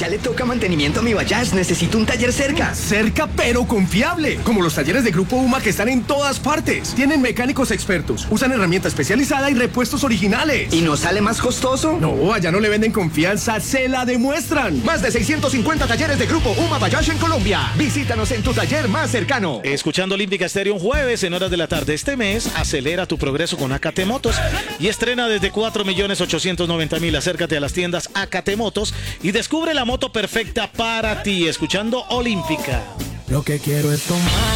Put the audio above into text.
Ya le toca mantenimiento a mi Bajaj. Necesito un taller cerca. Cerca pero confiable. Como los talleres de Grupo UMA que están en todas partes. Tienen mecánicos expertos, usan herramienta especializada y repuestos originales. ¿Y no sale más costoso? No, allá no le venden confianza, se la demuestran. Más de 650 talleres de Grupo UMA Bajaj en Colombia. Visítanos en tu taller más cercano. Escuchando Olímpica Estéreo un jueves en horas de la tarde. Este mes, acelera tu progreso con AKT Motos y estrena desde 4.890.000. Acércate a las tiendas AKT Motos y descubre la moto perfecta para ti. Escuchando Olímpica. Lo que quiero es tomar.